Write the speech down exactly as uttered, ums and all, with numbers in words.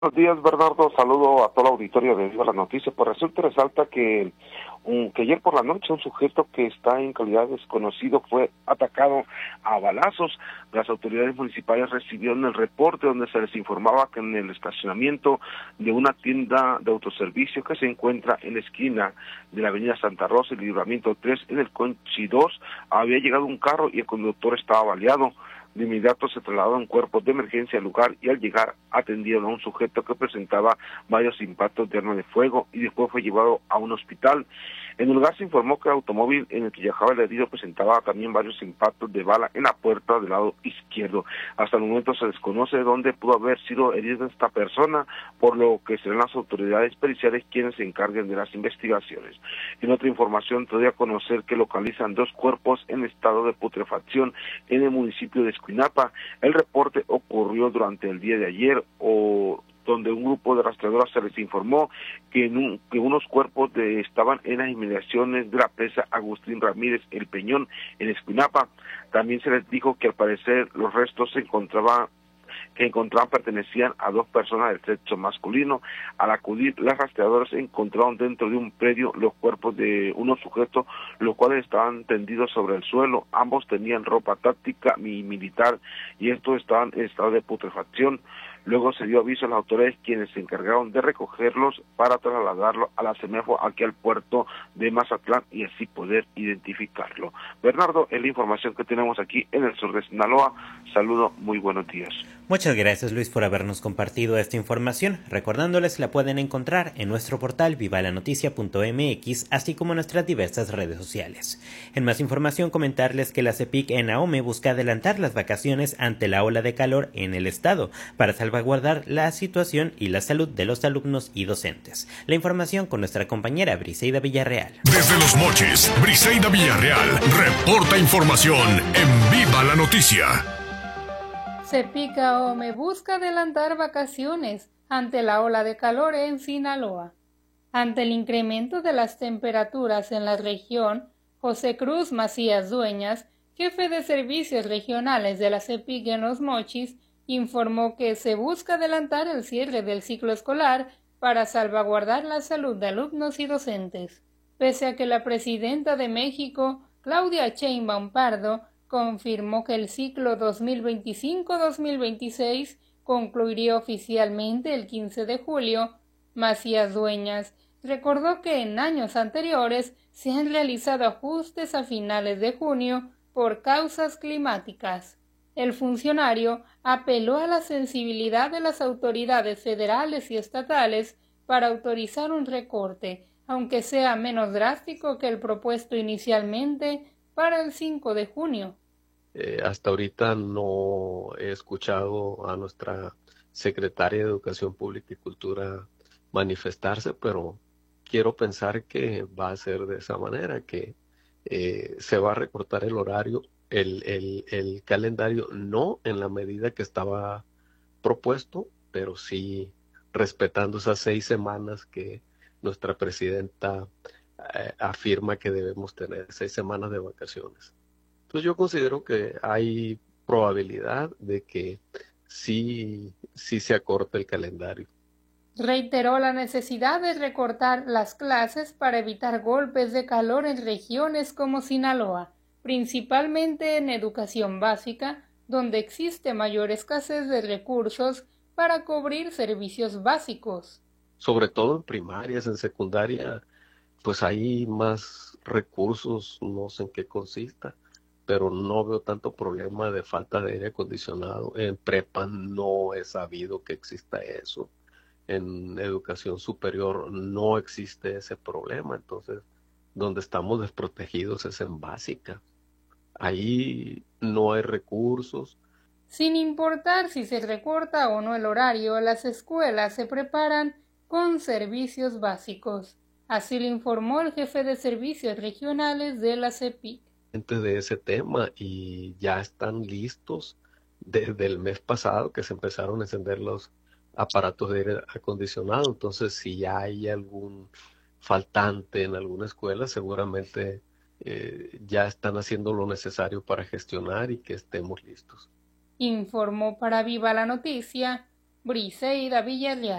Buenos días, Bernardo. Saludo a todo el auditorio de Viva la Noticia. Pues resulta y resalta que, um, que ayer por la noche un sujeto que está en calidad de desconocido fue atacado a balazos. Las autoridades municipales recibieron el reporte donde se les informaba que en el estacionamiento de una tienda de autoservicio que se encuentra en la esquina de la avenida Santa Rosa y Libramiento tres en el Conchi dos había llegado un carro y el conductor estaba baleado. De inmediato se trasladaron cuerpos de emergencia al lugar y al llegar atendieron a un sujeto que presentaba varios impactos de arma de fuego y después fue llevado a un hospital. En el lugar se informó que el automóvil en el que viajaba el herido presentaba también varios impactos de bala en la puerta del lado izquierdo. Hasta el momento se desconoce dónde pudo haber sido herida esta persona, por lo que serán las autoridades periciales quienes se encarguen de las investigaciones. En otra información, todavía a conocer que localizan dos cuerpos en estado de putrefacción en el municipio de Escuinapa. El reporte ocurrió durante el día de ayer, o donde un grupo de rastreadoras se les informó que, en un, que unos cuerpos de, estaban en las inmediaciones de la presa Agustín Ramírez El Peñón en Escuinapa. También se les dijo que al parecer los restos se encontraban que encontraban pertenecían a dos personas del sexo masculino. Al acudir, las rastreadoras encontraron dentro de un predio los cuerpos de unos sujetos, los cuales estaban tendidos sobre el suelo. Ambos tenían ropa táctica y militar y estos estaban en estado de putrefacción. Luego se dio aviso a las autoridades quienes se encargaron de recogerlos para trasladarlos a la CEMEFO aquí al puerto de Mazatlán y así poder identificarlo. Bernardo, es la información que tenemos aquí en el sur de Sinaloa. Saludo, muy buenos días. Muchas gracias, Luis, por habernos compartido esta información. Recordándoles, la pueden encontrar en nuestro portal viva la noticia punto m x, así como en nuestras diversas redes sociales. En más información, comentarles que la CEPIC en Ahome busca adelantar las vacaciones ante la ola de calor en el estado para salvaguardar la situación y la salud de los alumnos y docentes. La información con nuestra compañera Briseida Villarreal. Desde Los Mochis, Briseida Villarreal reporta información en Viva la Noticia. CEPIC Ahome busca adelantar vacaciones ante la ola de calor en Sinaloa. Ante el incremento de las temperaturas en la región, José Cruz Macías Dueñas, jefe de servicios regionales de la CEPIC en Los Mochis, informó que se busca adelantar el cierre del ciclo escolar para salvaguardar la salud de alumnos y docentes. Pese a que la presidenta de México, Claudia Sheinbaum Pardo, confirmó que el ciclo dos mil veinticinco dos mil veintiséis concluiría oficialmente el quince de julio, Macías Dueñas recordó que en años anteriores se han realizado ajustes a finales de junio por causas climáticas. El funcionario apeló a la sensibilidad de las autoridades federales y estatales para autorizar un recorte, aunque sea menos drástico que el propuesto inicialmente para el cinco de junio. Eh, hasta ahorita no he escuchado a nuestra secretaria de Educación Pública y Cultura manifestarse, pero quiero pensar que va a ser de esa manera, que eh, se va a recortar el horario, el, el, el calendario, no en la medida que estaba propuesto, pero sí respetando esas seis semanas que nuestra presidenta eh, afirma que debemos tener, seis semanas de vacaciones. Entonces yo considero que hay probabilidad de que sí, sí se acorte el calendario. Reiteró la necesidad de recortar las clases para evitar golpes de calor en regiones como Sinaloa, principalmente en educación básica, donde existe mayor escasez de recursos para cubrir servicios básicos. Sobre todo en primarias, en secundaria, pues hay más recursos, no sé en qué consista, pero no veo tanto problema de falta de aire acondicionado. En prepa no he sabido que exista eso. En educación superior no existe ese problema. Entonces, donde estamos desprotegidos es en básica. Ahí no hay recursos. Sin importar si se recorta o no el horario, las escuelas se preparan con servicios básicos. Así lo informó el jefe de servicios regionales de la CEPIC. De ese tema y ya están listos desde el mes pasado que se empezaron a encender los aparatos de aire acondicionado. Entonces, si ya hay algún faltante en alguna escuela, seguramente eh, ya están haciendo lo necesario para gestionar y que estemos listos. Informó para Viva la Noticia Briseida Villarreal.